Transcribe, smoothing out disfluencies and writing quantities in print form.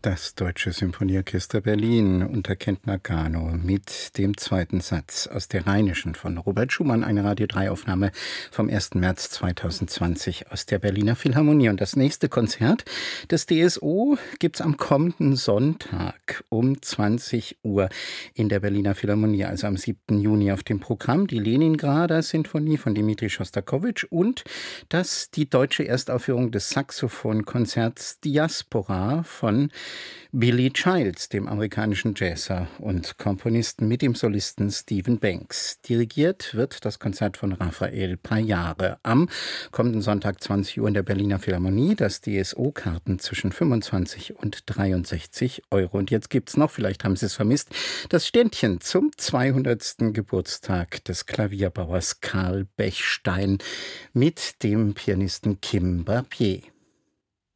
Das Deutsche Symphonieorchester Berlin unter Kent Nagano mit dem zweiten Satz aus der Rheinischen von Robert Schumann, eine Radio-3-Aufnahme vom 1. März 2020 aus der Berliner Philharmonie. Und das nächste Konzert des DSO gibt's am kommenden Sonntag um 20 Uhr in der Berliner Philharmonie, also am 7. Juni auf dem Programm. Die Leningrader Sinfonie von Dmitri Schostakowitsch und die deutsche Erstaufführung des Saxophonkonzerts Diaspora von Billy Childs, dem amerikanischen Jazzer und Komponisten, mit dem Solisten Stephen Banks. Dirigiert wird das Konzert von Rafael Pajare am kommenden Sonntag 20 Uhr in der Berliner Philharmonie. Das DSO-Karten zwischen 25 und 63 Euro. Und jetzt gibt's noch, vielleicht haben Sie es vermisst, das Ständchen zum 200. Geburtstag des Klavierbauers Karl Bechstein mit dem Pianisten Kim Barbier.